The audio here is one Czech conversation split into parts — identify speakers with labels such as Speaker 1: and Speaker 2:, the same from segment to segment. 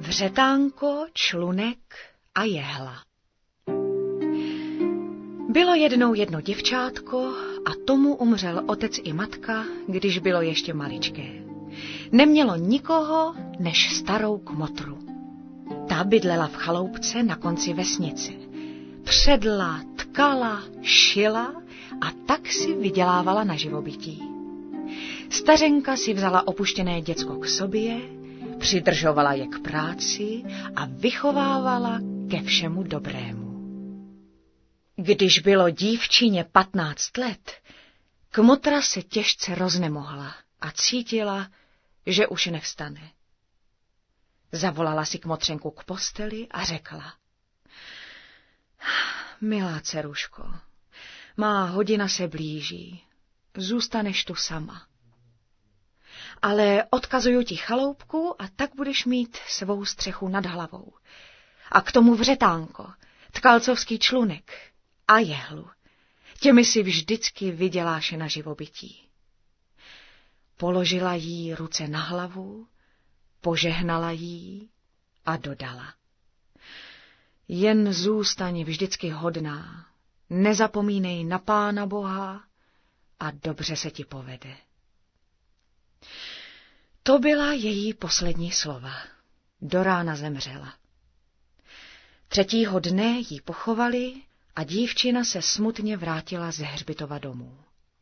Speaker 1: Vřetánko, člunek a jehla. Bylo jednou jedno děvčátko a tomu umřel otec i matka, když bylo ještě maličké. Nemělo nikoho než starou kmotru. Ta bydlela v chaloupce na konci vesnice. Předla, tkala, šila a tak si vydělávala na živobytí. Stařenka si vzala opuštěné děcko k sobě, přidržovala je k práci a vychovávala ke všemu dobrému. Když bylo dívčině 15 let, kmotra se těžce roznemohla a cítila, že už nevstane. Zavolala si kmotřenku k posteli a řekla: Milá dceruško, má hodina se blíží, zůstaneš tu sama. Ale odkazuju ti chaloupku a tak budeš mít svou střechu nad hlavou. A k tomu vřetánko, tkalcovský člunek a jehlu. Těmi si vždycky vyděláš na živobytí. Položila jí ruce na hlavu, požehnala jí a dodala: Jen zůstaň vždycky hodná, nezapomínej na Pána Boha a dobře se ti povede. To byla její poslední slova. Do rána zemřela. 3. dne ji pochovali a dívčina se smutně vrátila ze hřbitova domů.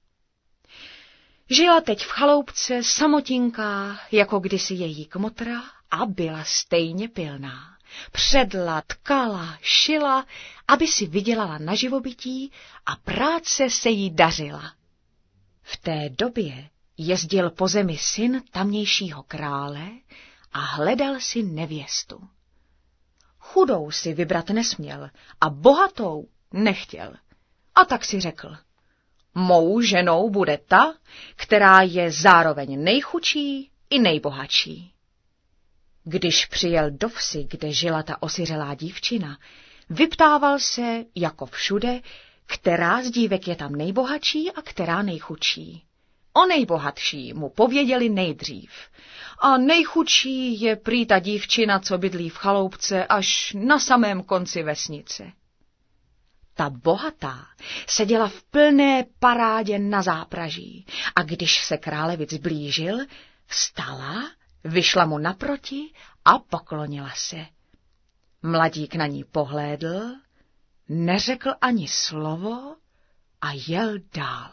Speaker 1: Žila teď v chaloupce samotinká, jako kdysi její kmotra, a byla stejně pilná. Předla, tkala, šila, aby si vydělala na živobytí a práce se jí dařila. V té době jezdil po zemi syn tamnějšího krále a hledal si nevěstu. Chudou si vybrat nesměl a bohatou nechtěl. A tak si řekl: Mou ženou bude ta, která je zároveň nejchudší i nejbohatší. Když přijel do vsi, kde žila ta osiřelá dívčina, vyptával se, jako všude, která z dívek je tam nejbohatší a která nejchudší. O nejbohatší mu pověděli nejdřív. A nejchudší je prý ta dívčina, co bydlí v chaloupce až na samém konci vesnice. Ta bohatá seděla v plné parádě na zápraží a když se králevic blížil, vstala, vyšla mu naproti a poklonila se. Mladík na ní pohlédl, neřekl ani slovo a jel dál.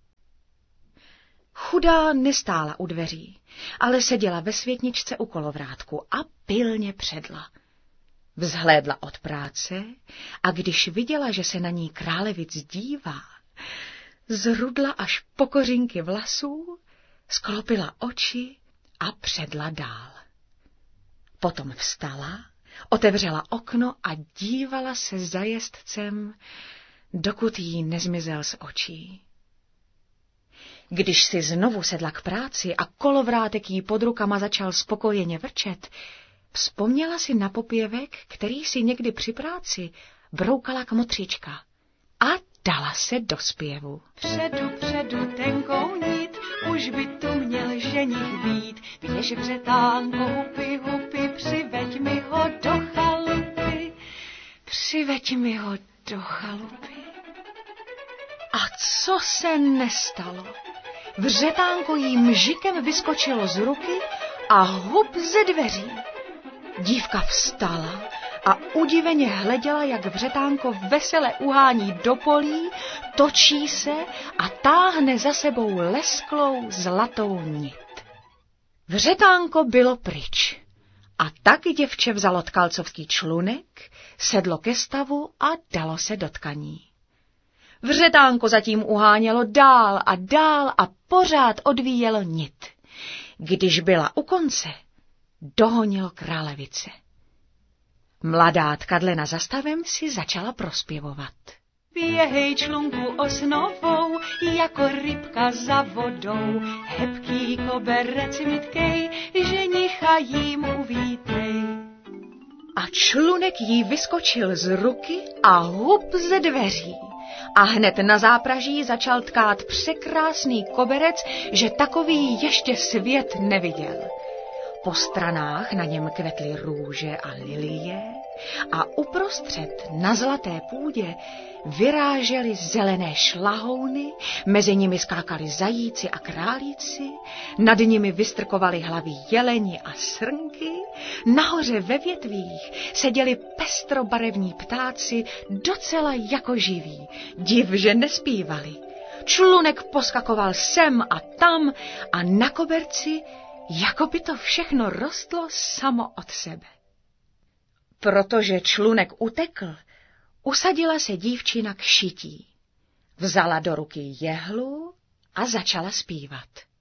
Speaker 1: Chudá nestála u dveří, ale seděla ve světničce u kolovrátku a pilně předla. Vzhlédla od práce a když viděla, že se na ní králevic dívá, zrudla až po kořínky vlasů, sklopila oči a předla dál. Potom vstala, otevřela okno a dívala se za jezdcem, dokud jí nezmizel z očí. Když si znovu sedla k práci a kolovrátek jí pod rukama začal spokojeně vrčet, vzpomněla si na popěvek, který si někdy při práci broukala kmotřička a dala se do zpěvu.
Speaker 2: Předu tenkou nit, už by tu měl ženich být. Běž vřetánko, hupi, hupi, přiveď mi ho do chalupy.
Speaker 1: Přiveď mi ho do chalupy. A co se nestalo? Vřetánko jí mžikem vyskočilo z ruky a hup ze dveří. Dívka vstala a udiveně hleděla, jak vřetánko vesele uhání do polí, točí se a táhne za sebou lesklou zlatou nit. Vřetánko bylo pryč a tak děvče vzalo tkalcovský člunek, sedlo ke stavu a dalo se do tkaní. Vřetánko zatím uhánělo dál a pořád odvíjelo nit. Když byla u konce, dohonilo králevice. Mladá tkadlena za stavem si začala prospěvovat.
Speaker 2: Běhej člunku osnovou, jako rybka za vodou, hebký koberec mitkej, ženicha jím uvítej.
Speaker 1: A člunek jí vyskočil z ruky a hup ze dveří. A hned na zápraží začal tkát překrásný koberec, že takový ještě svět neviděl. Po stranách na něm kvetly růže a lilie a uprostřed na zlaté půdě vyrážely zelené šlahouny, mezi nimi skákali zajíci a králíci, nad nimi vystrkovali hlavy jeleni a srnky, nahoře ve větvích seděli pestrobarevní ptáci docela jako živí, div, že nespívali. Člunek poskakoval sem a tam a na koberci, jako by to všechno rostlo samo od sebe. Protože člunek utekl, usadila se dívčina k šití. Vzala do ruky jehlu a začala zpívat.